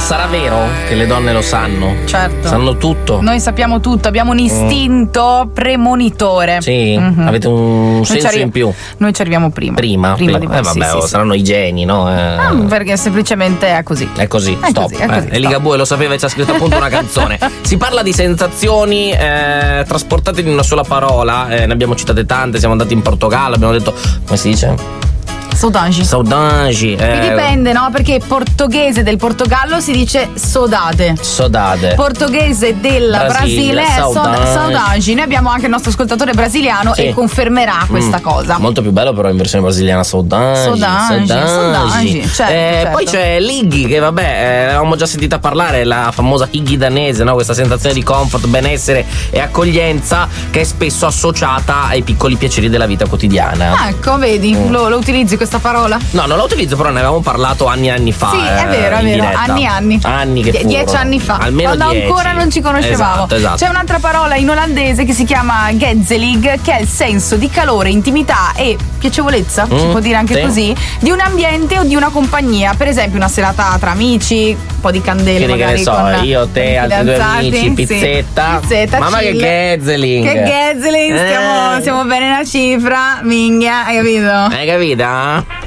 sarà vero che le donne lo sanno? Certo. Sanno tutto. Noi sappiamo tutto, abbiamo un istinto premonitore. Sì, avete un senso in più. Noi ci arriviamo prima. Prima di voi. vabbè, saranno i geni, no? Perché semplicemente è così. È così, È stop. così, è così, E Ligabue lo sapeva e ci ha scritto appunto una canzone. Si parla di sensazioni trasportate in una sola parola. Ne abbiamo citate tante, siamo andati in Portogallo, abbiamo detto, come si dice? Saudade. Dipende, no? Perché portoghese del Portogallo si dice sodade. Portoghese del Brasile è saudade. Noi abbiamo anche il nostro ascoltatore brasiliano e confermerà questa cosa. Molto più bello però in versione brasiliana, saudade. Certo. Poi c'è l'Iggy che vabbè, avevamo già sentita parlare, la famosa Iggy danese, no? Questa sensazione di comfort, benessere e accoglienza che è spesso associata ai piccoli piaceri della vita quotidiana. Ecco, vedi, lo utilizzi questa parola? No, non la utilizzo, però ne avevamo parlato anni e anni fa. Sì, è vero, anni che furono. 10 anni fa, almeno quando 10. ancora non ci conoscevamo. Esatto. C'è un'altra parola in olandese che si chiama gezellig, che è il senso di calore, intimità e piacevolezza, si può dire anche così, di un ambiente o di una compagnia. Per esempio una serata tra amici, un po' di candele. Quindi magari che ne so, con io, te, altri due amici, pizzetta. Mamma che gezelling. Che gezelling, stiamo bene una cifra, minghia, hai capito? Hai capito?